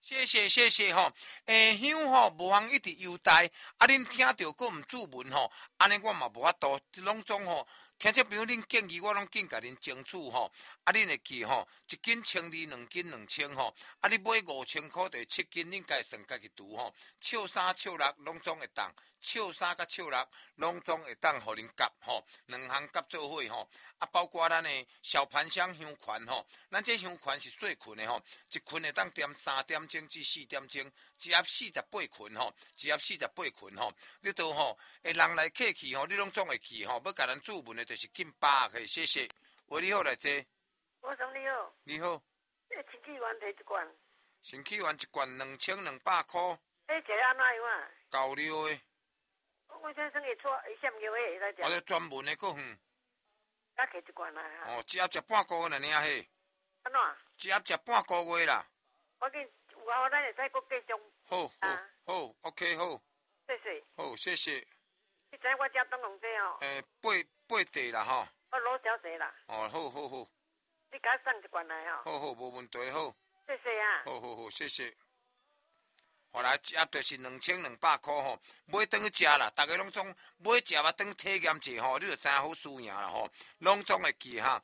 谢谢吼。香吼无通一直优待，啊，恁听到佫毋注文吼，安尼我嘛无法度，拢总吼。听众朋友，恁建议我拢紧甲恁争取吼，啊，恁会记吼，一斤1200，两斤2000吼，啊，你买5000块就7斤，恁家算家己除吼，笑3笑6拢总会当，笑3甲笑6拢总会当，互恁夹吼，两项夹做伙吼，啊，包括咱的小盘香香款吼，咱这香款是细捆的吼，一捆会当点3点钟至4点钟，一盒48捆吼，一盒48捆吼，你都吼，人来客去吼，你拢总会记吼，要甲咱注文的。就是金巴可以，谢谢。喂，你好，来坐。 我说你好。 你好。 新起源摕一罐。 新起源一罐2200块。 这安怎样啊？ 交流的。 我这算会错，会闪尿的会使食。 我这专门的佫远。 再摕一罐来啊。 哦，一盒食半个月了呢嘿。 安怎？ 一盒食半个月啦。 我紧有啊，咱会使佫继续。 好好 ，OK 好。 谢谢。 好，谢谢。 你知我食东龙这哦 ？8地啦吼。 我老少济啦。 哦，好。 你甲我送一罐来吼。 好，无问题好。 谢谢啊。 好，谢谢。后来一盒就是2200块吼，买转去食啦，大家拢总买食嘛，转体验者吼，你就知好输赢啦吼，拢总会记哈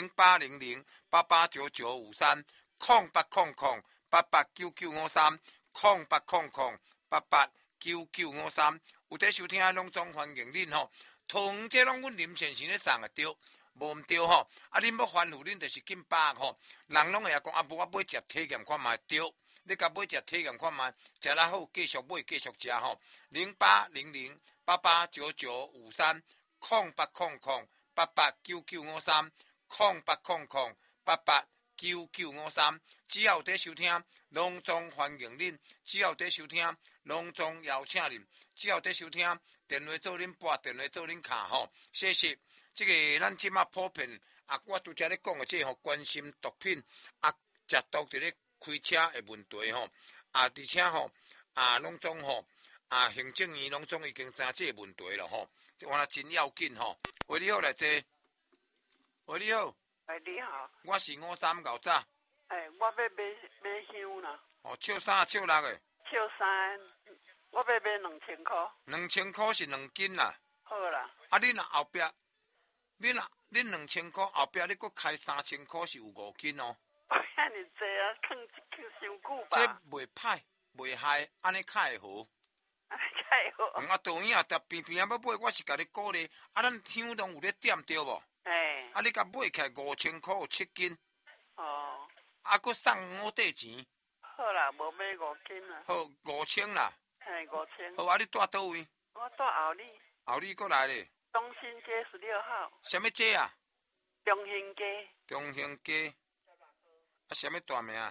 ，0800889953，0800889953，有在收听的拢总欢迎恁吼，糖这拢阮林先生咧送的对，无毋对吼，啊恁要欢呼恁就是紧把握吼，人拢会讲啊无我买食体验看卖对。你甲买食体验看卖，食了好，继续买继续食吼。0800889953，0800889953，只要有在收听，拢总欢迎恁；只要有在收听，拢总邀请恁；只要有在收听，电话做恁拨，电话做恁卡吼。谢谢。这个咱即马普遍啊，我拄则咧讲的这吼关心毒品啊，食毒伫咧。开车的问题吼，而且吼拢总吼行政院拢总已经知这个问题了吼，这我真要紧吼。喂，你好，来坐。喂，你好。 你好。 我是53牛仔。 我要买香啦。 哦，笑3笑6的。 笑3，我要买2000块。 2000块是2斤啦。 好啦。 啊，你若后壁，恁2000块后壁，你搁开3000块是有5斤哦。 遐尼济啊，藏伤久吧。 这袂歹，袂害，安尼较会好。 安尼较会好。 啊，当然啊，逐边边啊要买，我是甲你鼓励。啊，咱香拢有咧点对无？啊，你甲买起来5000块有7斤。 哦。 啊，搁送5块钱。 好啦，无买5斤啦。 好，5000啦。 5000。 好啊，你住倒位？ 我住后里。 后里过来咧。 中心街16号。 什么街啊？ 中兴街。 中兴街。啊，什么大名啊？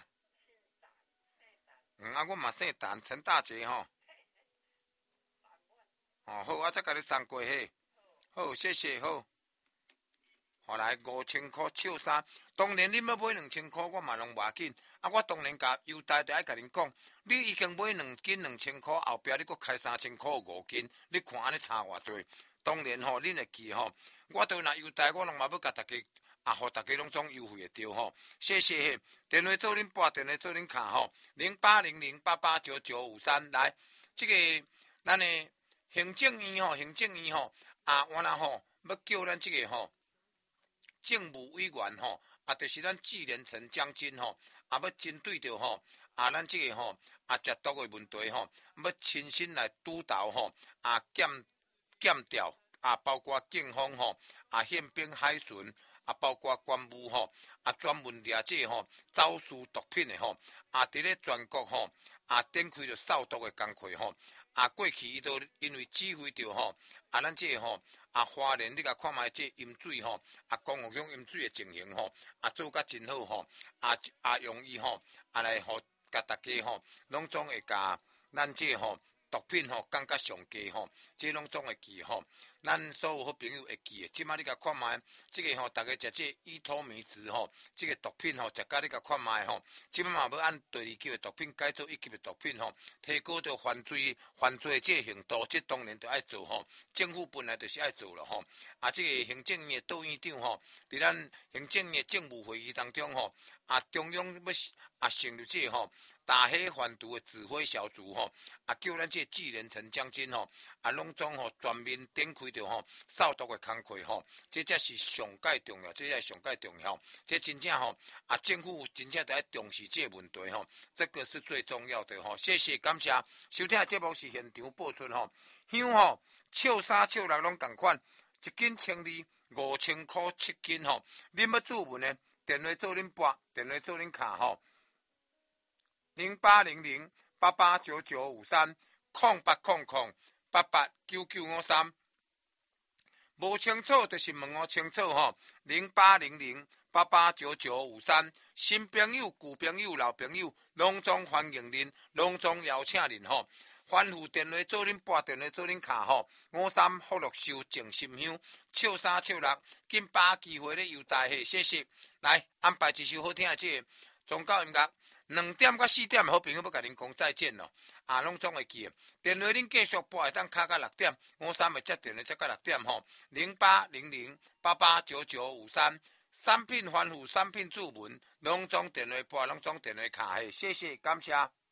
啊，我嘛姓陈，陈大姐吼。哦，好，我再甲你送过去。好，谢谢，好。后来5000块笑3，当然恁要买2000块，我嘛拢无要紧。啊，我当然甲优待就爱甲恁讲，你已经买2斤2000块，后壁你搁开3000块5斤，你看安尼差偌多。当然吼，恁会记吼，我都若优待，我拢嘛要甲大家。啊，互大家拢总优惠会着吼，谢谢。电话做恁拨，电话做恁卡吼，0800889953来，这个咱的行政院吼，原来吼要叫咱这个吼政务委员吼，就是咱纪连成将军吼，要针对着吼咱这个吼食毒的问题吼，要亲身来督导吼检调包括警方吼宪兵海巡。包括官务吼，专门抓这吼走私毒品的吼，伫咧全国吼，展开着扫毒的工作吼，过去伊都因为指挥着吼，咱这吼花莲你甲看卖这饮水吼，公务用饮水的情形吼，做甲真好吼，用伊吼，来互甲大家吼，拢总会甲咱这吼毒品吼降甲上低吼， 这拢总会记吼。咱所有好朋友会记的，即摆你甲看卖，即个吼，大家食这伊托米兹吼，即个毒品吼，食甲你甲看卖吼，即摆嘛要按第2级的毒品改做1级的毒品吼，提高着犯罪这程度，这当然就爱做吼。政府本来就是爱做了吼。啊，这个行政院的杜院长吼，伫咱行政院政务会议当中吼，啊，中央要成立这吼。大黑贩毒的指挥小组吼，啊叫咱这纪连成将军吼，啊拢总吼全面展开着吼扫毒的工作吼，这才是上界重要，这才是上界重要，这真正吼啊政府真正得重视这个问题吼，这个是最重要的吼。谢谢感谢收听的节目是现场播出吼，香吼笑3笑6拢同款，一斤1200-5000块7斤吼，恁要注文呢？电话做恁拨，电话做恁卡吼。0800-889953-0800-889953，无清楚就是问我清楚吼。0800-889953，新朋友、旧朋友、老朋友，拢总欢迎恁，拢总邀请恁吼。吩咐电话做恁拨，电话做恁卡吼。53福禄寿静心香，笑3笑6，紧把握机会咧优待嘿，谢谢。来安排一首好听的这个宗教音乐。2点到4点，好朋友要甲恁讲再见咯，啊，拢总会记。电话恁继续拨，会当卡到6点，53会接电话接到6点吼。0800-889953，产品吩咐、产品注文，拢总电话拨，拢总电话卡嘿，谢谢，感谢。